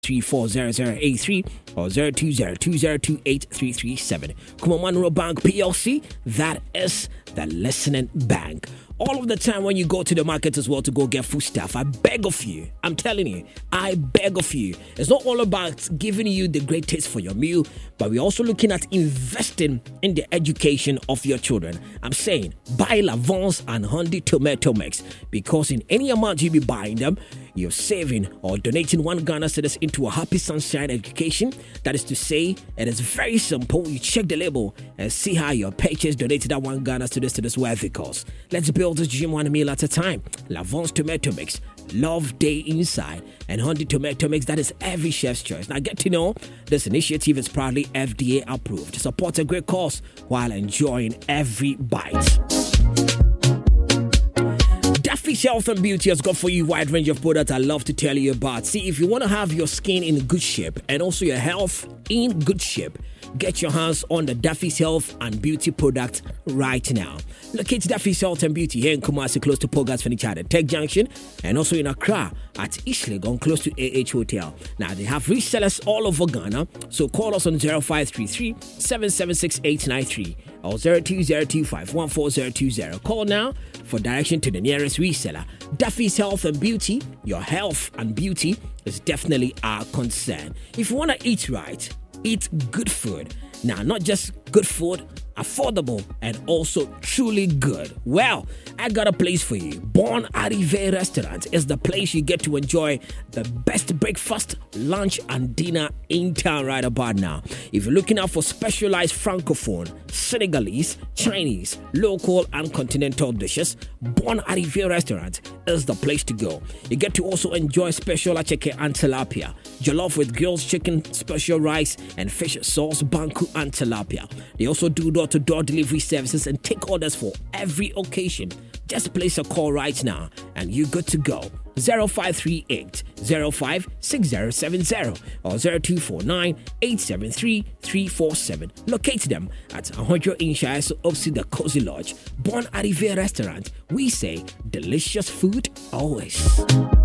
340083 or 02020283337. Monroe Bank PLC, that is the listening bank. All of the time when you go to the market as well to go get food stuff, I beg of you, I'm telling you, I beg of you. It's not all about giving you the great taste for your meal, but we're also looking at investing in the education of your children. I'm saying buy L'Avance and Honey tomato mix, because in any amount you be buying them, you're saving or donating 1 Ghana cedis into a Happy Sunshine education. That is to say, it is very simple. You check the label and see how your purchase donated that 1 Ghana cedis to this worthy cause. Let's build this dream one meal at a time. L'Avance tomato mix, love day inside, and Honey tomato mix, that is every chef's choice. Now get to know, this initiative is proudly FDA approved. Support a great cause while enjoying every bite. Daffy's Health and Beauty has got for you a wide range of products I love to tell you about. See, if you want to have your skin in good shape and also your health in good shape, get your hands on the Daffy's Health and Beauty product right now. Locate Daffy's Health and Beauty here in Kumasi, close to Pogas Furniture at Tech Junction, and also in Accra at Ishlegon, close to AH Hotel. Now, they have resellers all over Ghana, so call us on 0533 776 893 or 0202514020. Call now for direction to the nearest reseller. Daffy's Health and Beauty, your health and beauty is definitely our concern. If you want to eat right, eat good food. Now, not just good food, affordable and also truly good. Well, I got a place for you. Bon Arrivé Restaurant is the place you get to enjoy the best breakfast, lunch and dinner in town right about now. If you're looking out for specialized Francophone, Senegalese, Chinese, local and continental dishes, Bon Arrivé Restaurant is the place to go. You get to also enjoy special acheke and tilapia, jollof with grilled chicken, special rice and fish sauce, banku and tilapia. They also do door-to-door delivery services and take orders for every occasion. Just place a call right now and you're good to go. 0538 056070 or 0249 873 347. Locate them at 100 Inshire opposite the Cozy Lodge. Bon Arrivé Restaurant. We say delicious food always.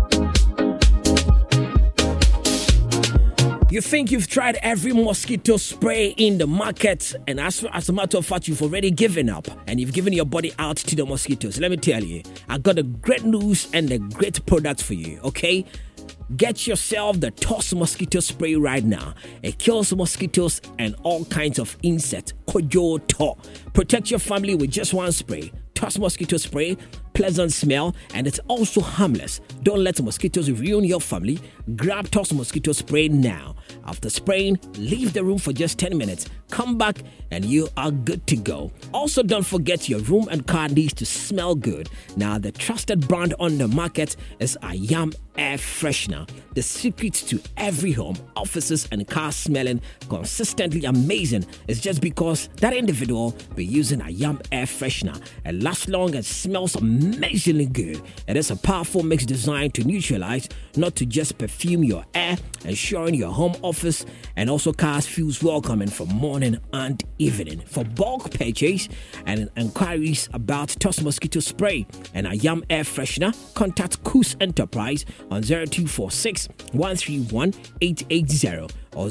You think you've tried every mosquito spray in the market, and as a matter of fact, you've already given up and you've given your body out to the mosquitoes. Let me tell you, I got a great news and a great product for you, okay? Get yourself the Toss Mosquito Spray right now. It kills mosquitoes and all kinds of insects. Kojo To. Protect your family with just one spray. Toss Mosquito Spray, pleasant smell, and it's also harmless. Don't let mosquitoes ruin your family. Grab Toss Mosquito Spray now. After spraying, leave the room for just 10 minutes. Come back and you are good to go. Also, don't forget your room and car needs to smell good. Now, the trusted brand on the market is Ayam Air Freshener. The secret to every home, offices, and car smelling consistently amazing is just because that individual be using Ayam Air Freshener and lasts long and smells amazingly good. It is a powerful mix designed to neutralize, not to just perfume your air, ensuring your home, office, and also cars feels welcoming for morning and evening. For bulk purchase and inquiries about Toss Mosquito Spray and Ayam Air Freshener, contact Koos Enterprise on 0246 131 880 or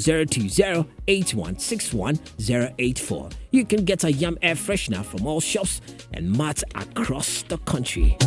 020-8161-084. You can get Ayam Air Freshener from all shops and mats across the country.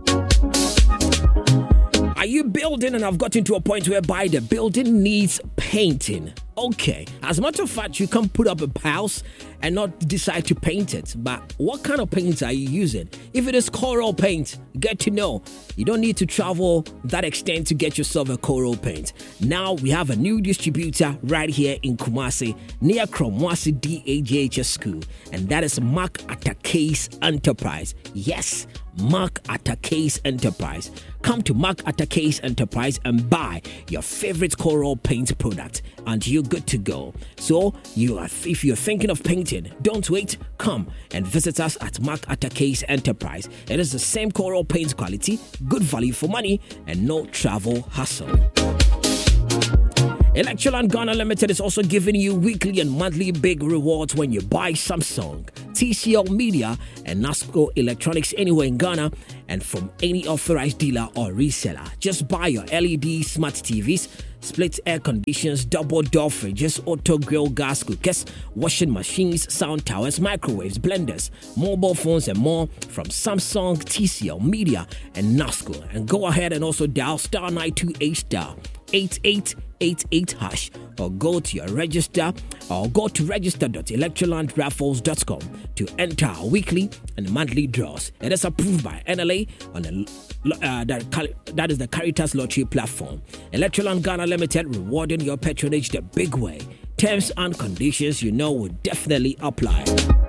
Are you building and have gotten to a point whereby the building needs painting? Okay, as a matter of fact, you can put up a house and not decide to paint it. But what kind of paint are you using? If it is coral paint, get to know. You don't need to travel that extent to get yourself a coral paint. Now we have a new distributor right here in Kumasi near Kromwasi DAJHS School, and that is Mark Atakes Enterprise. Yes, Mark Atakes Enterprise. Come to Mark Atakes Enterprise and buy your favorite coral paint product, and you're good to go. So, if you're thinking of painting, don't wait. Come and visit us at Mark Atakes Enterprise. It is the same coral paint quality, good value for money, and no travel hassle. Electroland Ghana Limited is also giving you weekly and monthly big rewards when you buy Samsung, TCL Media, and NASCO Electronics anywhere in Ghana. and from any authorized dealer or reseller. Just buy your LED smart TVs, split air conditions, double door fridges, auto grill gas cookers, washing machines, sound towers, microwaves, blenders, mobile phones, and more from Samsung, TCL, Media, and NASCO. And go ahead and also dial star 928 star 8888 hash or go to register.electrolandraffles.com to enter our weekly and monthly draws. It is approved by NLA on that is the Caritas Lottery platform. Electroland Ghana Limited, rewarding your patronage the big way. Terms and conditions will definitely apply.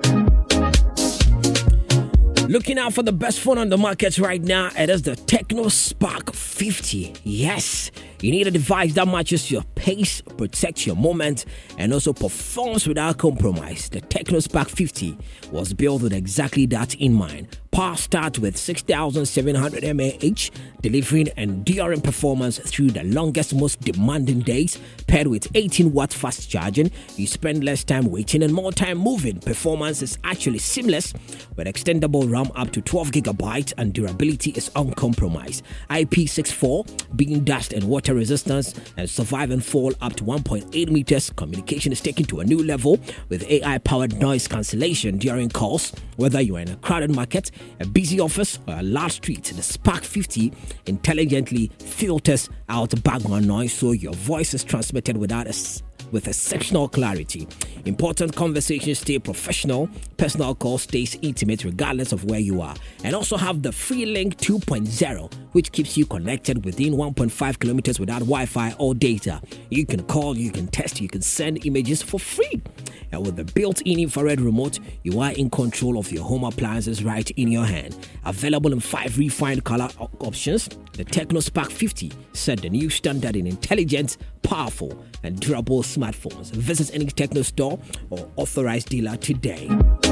Looking out for the best phone on the market right now, it is the Tecno Spark 50. Yes, you need a device that matches your pace, protects your moment, and also performs without compromise. The Tecno Spark 50 was built with exactly that in mind. Power starts with 6,700 mAh, delivering enduring performance through the longest, most demanding days. Paired with 18-watt fast charging, you spend less time waiting and more time moving. Performance is actually seamless with extendable RAM up to 12 GB, and durability is uncompromised. IP64, being dust and water resistance, and survive and fall up to 1.8 meters. Communication is taken to a new level with AI-powered noise cancellation during calls. Whether you are in a crowded market, a busy office, or a large street, the Spark 50 intelligently filters out background noise so your voice is transmitted with exceptional clarity. Important conversations stay professional. Personal call stays intimate regardless of where you are. And also have the FreeLink 2.0, which keeps you connected within 1.5 kilometers without Wi-Fi or data. You can call, you can text, you can send images for free. And with the built-in infrared remote, you are in control of your home appliances right in your hand. Available in 5 refined color options, the Tecno Spark 50 set the new standard in intelligent, powerful, and durable smartphones. Visit any Tecno store or authorized dealer today.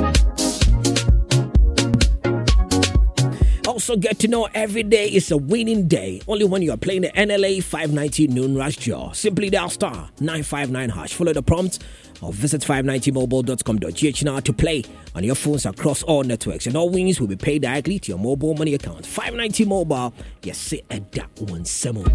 Also get to know every day is a winning day only when you are playing the NLA 590 noon rush draw. Simply dial star 959 hash, follow the prompt, or visit 590mobile.com.gh now to play on your phones across all networks, and all wins will be paid directly to your mobile money account. 590 mobile, yes, say that one semo.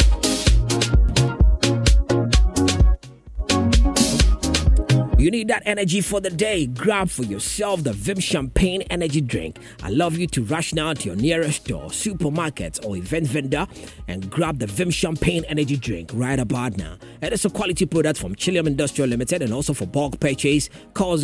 You need that energy for the day. Grab for yourself the Vim Champagne energy drink. I love you to rush now to your nearest store, supermarket, or event vendor and grab the Vim Champagne energy drink right about now. It is a quality product from Chillium Industrial Limited, and also for bulk purchase, call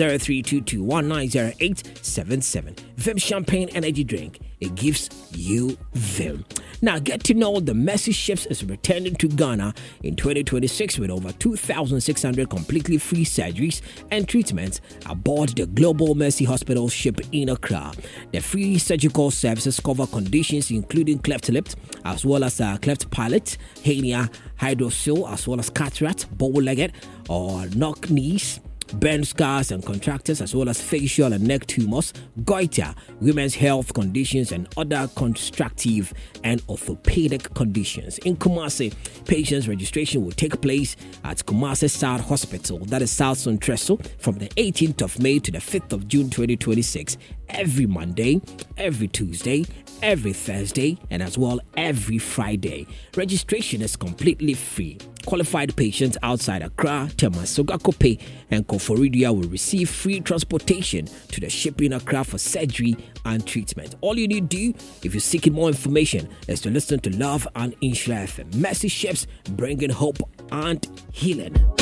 0322190877. Vim Champagne energy drink. It gives you Vim. Now get to know the Mercy Ships is returning to Ghana in 2026 with over 2,600 completely free surgeries and treatments aboard the Global Mercy Hospital ship in Accra. The free surgical services cover conditions including cleft lip, as well as cleft palate, hernia, hydrocele, as well as cataract, bow-legged or knock knees, burn scars and contractures, as well as facial and neck tumors, goiter, women's health conditions, and other constructive and orthopedic conditions. In Kumasi, patients' registration will take place at Kumasi South Hospital, that is South Sontreso, from the 18th of May to the 5th of June 2026. Every Monday, every Tuesday, every Thursday, and as well every Friday. Registration is completely free. Qualified patients outside Accra, Temasoga Kope, and Koforidia will receive free transportation to the ship in Accra for surgery and treatment. All you need to do, if you're seeking more information, is to listen to Love and Insure FM. Mercy Ships, bringing hope and healing.